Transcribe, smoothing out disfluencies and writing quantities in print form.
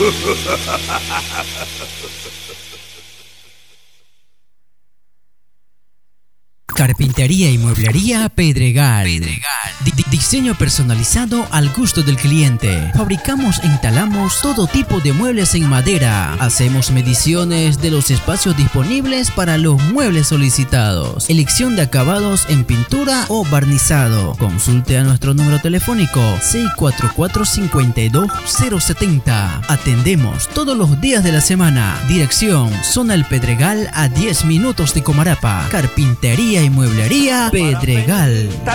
Carpintería y mueblería Pedregal. Diseño personalizado al gusto del cliente. Fabricamos e instalamos todo tipo de muebles en madera. Hacemos mediciones de los espacios disponibles para los muebles solicitados. Elección de acabados en pintura o barnizado. Consulte a nuestro número telefónico 644-52070. Atendemos todos los días de la semana. Dirección: Zona El Pedregal, a 10 minutos de Comarapa. Carpintería y mueblería Pedregal.